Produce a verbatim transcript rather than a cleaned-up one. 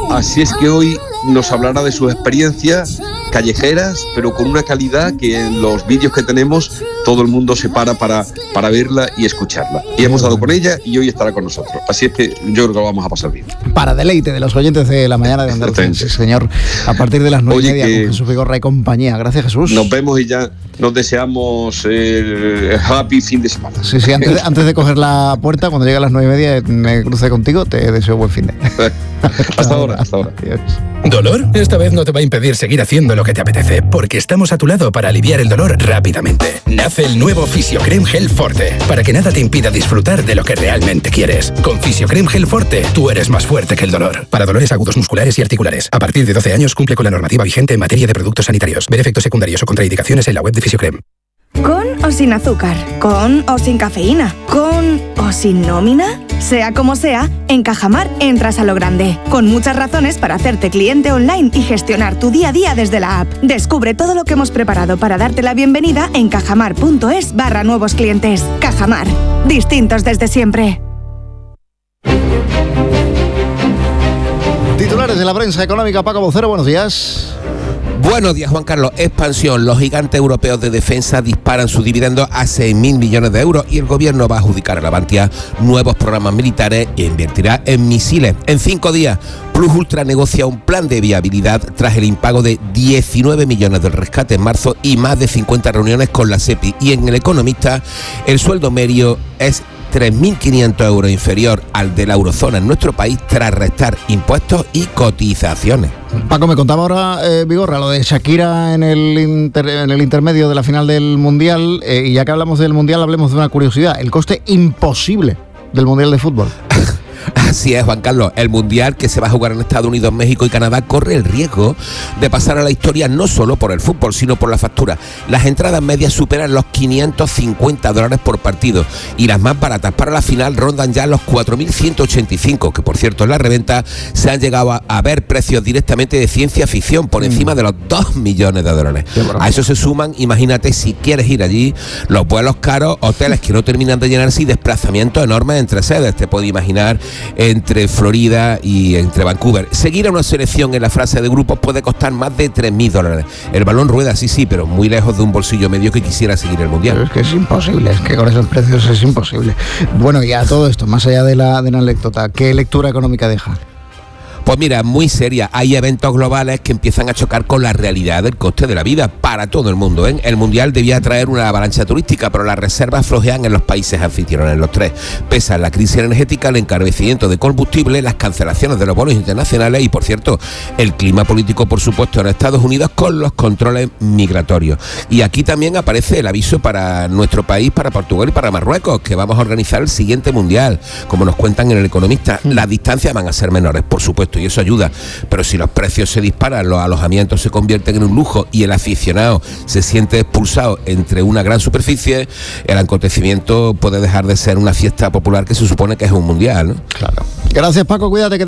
Así es que hoy nos hablará de sus experiencias callejeras, pero con una calidad que en los vídeos que tenemos todo el mundo se para para, para verla y escucharla. Y hemos dado con ella y hoy estará con nosotros. Así es que yo creo que lo vamos a pasar bien. Para deleite de los oyentes de la mañana de Andalucía, sí, señor. A partir de las nueve y media con Jesús Vigorra y compañía. Gracias, Jesús. Nos vemos y ya nos deseamos el happy fin de semana. Sí, sí, antes de, antes de coger la puerta, cuando llegue a las nueve y media me cruce contigo, te deseo buen fin de. Hasta ahora, hasta ahora. Adiós. ¿Dolor? Esta vez no te va a impedir seguir haciendo lo que te apetece, porque estamos a tu lado para aliviar el dolor rápidamente. Nace el nuevo Fisiocrem Gel Forte, para que nada te impida disfrutar de lo que realmente quieres. Con Fisiocrem Gel Forte, tú eres más fuerte que el dolor. Para dolores agudos musculares y articulares. A partir de doce años cumple con la normativa vigente en materia de productos sanitarios. Ver efectos secundarios o contraindicaciones en la web de Fisiocrem. ¿Con o sin azúcar? ¿Con o sin cafeína? ¿Con o sin nómina? Sea como sea, en Cajamar entras a lo grande, con muchas razones para hacerte cliente online y gestionar tu día a día desde la app. Descubre todo lo que hemos preparado para darte la bienvenida en cajamar.es barra nuevos clientes. Cajamar, distintos desde siempre. Titulares de la prensa económica, Paco Vocero, buenos días. Buenos días, Juan Carlos. Expansión. Los gigantes europeos de defensa disparan sus dividendos a seis mil millones de euros y el gobierno va a adjudicar a Navantia nuevos programas militares e invertirá en misiles. En cinco días, Plus Ultra negocia un plan de viabilidad tras el impago de diecinueve millones del rescate en marzo y más de cincuenta reuniones con la SEPI. Y en El Economista, el sueldo medio es tres mil quinientos euros inferior al de la eurozona en nuestro país tras restar impuestos y cotizaciones. Paco, me contaba ahora, eh, Vigorra, lo de Shakira en el, inter, en el intermedio de la final del Mundial, eh, y ya que hablamos del Mundial, hablemos de una curiosidad, el coste imposible del Mundial de Fútbol. Así es, Juan Carlos. El Mundial que se va a jugar en Estados Unidos, México y Canadá corre el riesgo de pasar a la historia no solo por el fútbol, sino por la factura. Las entradas medias superan los quinientos cincuenta dólares por partido y las más baratas para la final rondan ya los cuatro mil ciento ochenta y cinco, que por cierto en la reventa se han llegado a, a ver precios directamente de ciencia ficción por encima de los dos millones de dólares. A eso se suman, imagínate, si quieres ir allí, los vuelos caros, hoteles que no terminan de llenarse y desplazamientos enormes entre sedes. Te puedes imaginar entre Florida y entre Vancouver. Seguir a una selección en la fase de grupos puede costar más de tres mil dólares. El balón rueda, sí, sí, pero muy lejos de un bolsillo medio que quisiera seguir el Mundial. Pero es que es imposible, es que con esos precios es imposible. Bueno, y a todo esto, más allá de la, de la anécdota, ¿qué lectura económica deja? Pues mira, muy seria. Hay eventos globales que empiezan a chocar con la realidad del coste de la vida para todo el mundo, ¿eh? El Mundial debía traer una avalancha turística, pero las reservas flojean en los países anfitriones, los tres. Pese a la crisis energética, el encarecimiento de combustible, las cancelaciones de los vuelos internacionales y, por cierto, el clima político, por supuesto, en Estados Unidos con los controles migratorios. Y aquí también aparece el aviso para nuestro país, para Portugal y para Marruecos, que vamos a organizar el siguiente Mundial. Como nos cuentan en El Economista, las distancias van a ser menores, por supuesto, y eso ayuda, pero si los precios se disparan, los alojamientos se convierten en un lujo y el aficionado se siente expulsado entre una gran superficie, el acontecimiento puede dejar de ser una fiesta popular que se supone que es un mundial, ¿no? Claro. Gracias, Paco, cuídate. Que